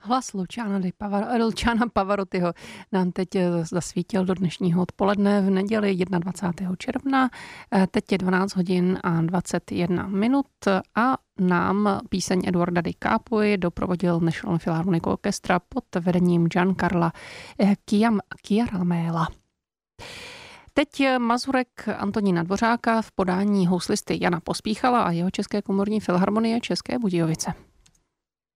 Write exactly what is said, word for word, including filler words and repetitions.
Hlas Luciana, di Pavar- Luciana Pavarottiho nám teď zasvítil do dnešního odpoledne v neděli dvacátého prvního června. Teď je dvanáct hodin a dvacet jedna minut a nám píseň Eduarda Di Capui doprovodil National Philharmonic Orchestra pod vedením Giancarla Chiaramela. Teď mazurek Antonína Dvořáka v podání houslisty Jana Pospíchala a jeho České komorní filharmonie České Budějovice.